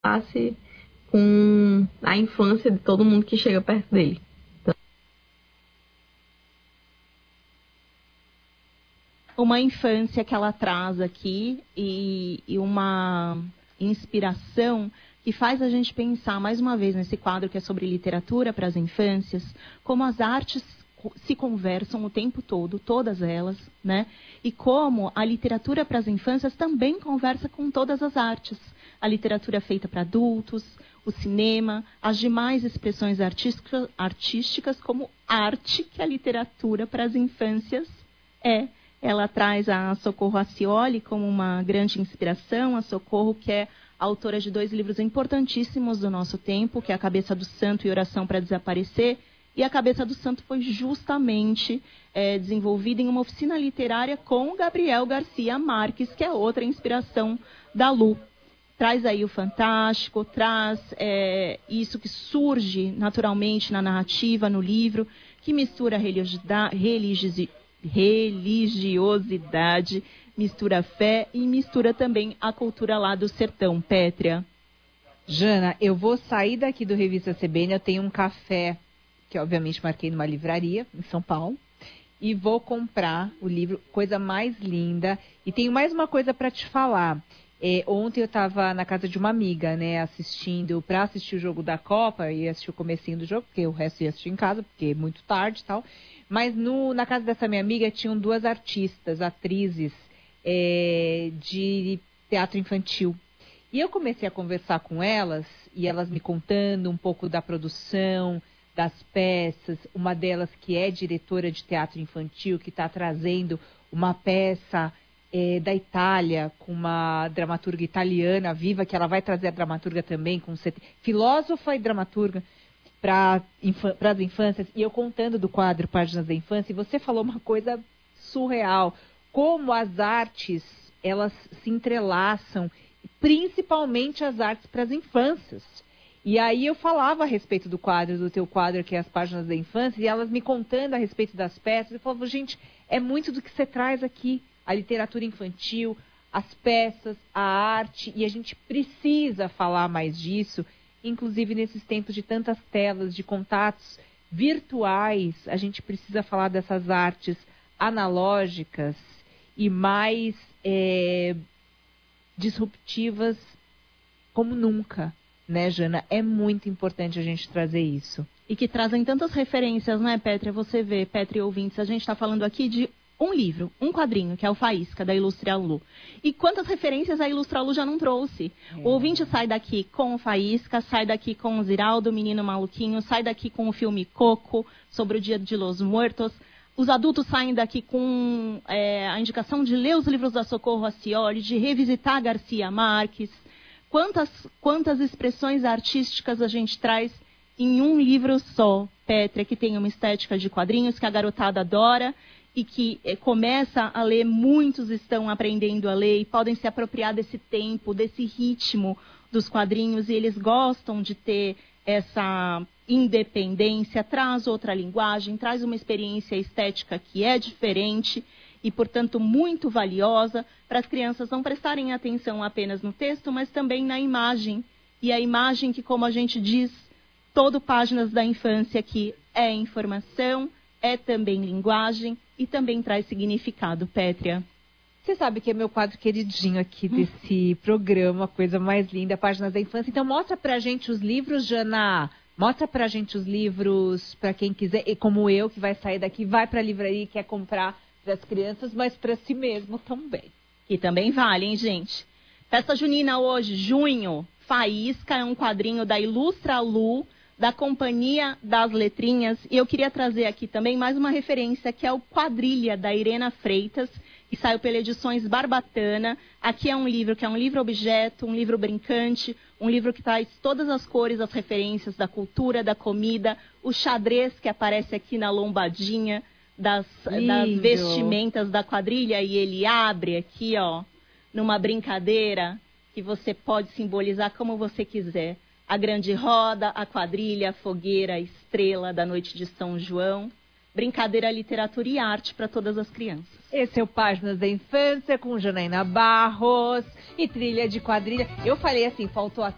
passe com a infância de todo mundo que chega perto dele. Uma infância que ela traz aqui e uma inspiração que faz a gente pensar, mais uma vez, nesse quadro que é sobre literatura para as infâncias, como as artes se conversam o tempo todo, todas elas, né? E como a literatura para as infâncias também conversa com todas as artes. A literatura feita para adultos, o cinema, as demais expressões artísticas como arte que a literatura para as infâncias é. Ela traz a Socorro Acioli como uma grande inspiração, a Socorro que é autora de 2 livros importantíssimos do nosso tempo, que é A Cabeça do Santo e Oração para Desaparecer. E A Cabeça do Santo foi justamente desenvolvida em uma oficina literária com Gabriel Garcia Marques, que é outra inspiração da Lu. Traz aí o fantástico, traz isso que surge naturalmente na narrativa, no livro, que mistura religiosidade, mistura fé e mistura também a cultura lá do sertão, Pétria. Jana, eu vou sair daqui do Revista CBN, eu tenho um café que obviamente marquei numa livraria em São Paulo, e vou comprar o livro, coisa mais linda. E tenho mais uma coisa para te falar. Ontem eu estava na casa de uma amiga, né, para assistir o jogo da Copa, e assistir o comecinho do jogo, porque o resto ia assistir em casa, porque é muito tarde e tal. Mas na casa dessa minha amiga tinham 2 artistas, atrizes de teatro infantil. E eu comecei a conversar com elas, e elas me contando um pouco da produção, das peças. Uma delas que é diretora de teatro infantil, que está trazendo uma peça da Itália, com uma dramaturga italiana viva, que ela vai trazer a dramaturga também, filósofa e dramaturga, para as infâncias, e eu contando do quadro Páginas da Infância, e você falou uma coisa surreal, como as artes, elas se entrelaçam, principalmente as artes para as infâncias. E aí eu falava a respeito do teu quadro, que é as Páginas da Infância, e elas me contando a respeito das peças, eu falava, gente, é muito do que você traz aqui, a literatura infantil, as peças, a arte, e a gente precisa falar mais disso. Inclusive nesses tempos de tantas telas, de contatos virtuais, a gente precisa falar dessas artes analógicas e mais disruptivas como nunca, né, Jana? É muito importante a gente trazer isso. E que trazem tantas referências, né, Pétria? Você vê, Pétria e ouvintes, a gente está falando aqui de um livro, um quadrinho, que é o Faísca, da Ilustra Lu. E quantas referências a Ilustra Lu já não trouxe? O ouvinte sai daqui com o Faísca, sai daqui com o Ziraldo, o Menino Maluquinho, sai daqui com o filme Coco, sobre o Dia de los Muertos. Os adultos saem daqui com a indicação de ler os livros da Socorro Acioli, de revisitar Garcia Marques. Quantas expressões artísticas a gente traz em um livro só, Pétria, que tem uma estética de quadrinhos que a garotada adora, e que começa a ler, muitos estão aprendendo a ler e podem se apropriar desse tempo, desse ritmo dos quadrinhos, e eles gostam de ter essa independência, traz outra linguagem, traz uma experiência estética que é diferente e, portanto, muito valiosa para as crianças não prestarem atenção apenas no texto, mas também na imagem. E a imagem que, como a gente diz, todo Páginas da Infância aqui é informação, é também linguagem e também traz significado, Pétria. Você sabe que é meu quadro queridinho aqui desse programa, coisa mais linda, Páginas da Infância. Então mostra pra gente os livros, Jana. Mostra pra gente os livros para quem quiser, e como eu, que vai sair daqui, vai pra livraria e quer comprar para as crianças, mas para si mesmo também. E também vale, hein, gente? Festa junina hoje, junho. Faísca é um quadrinho da Ilustra Lu, da Companhia das Letrinhas, e eu queria trazer aqui também mais uma referência, que é o Quadrilha, da Irena Freitas, que saiu pela Edições Barbatana. Aqui é um livro que é um livro-objeto, um livro brincante, um livro que traz todas as cores, as referências da cultura, da comida, o xadrez que aparece aqui na lombadinha das vestimentas da quadrilha, e ele abre aqui, ó, numa brincadeira que você pode simbolizar como você quiser. A grande roda, a quadrilha, a fogueira, a estrela da noite de São João. Brincadeira, literatura e arte para todas as crianças. Esse é o Páginas da Infância com Janaína Barros e trilha de quadrilha. Eu falei assim, faltou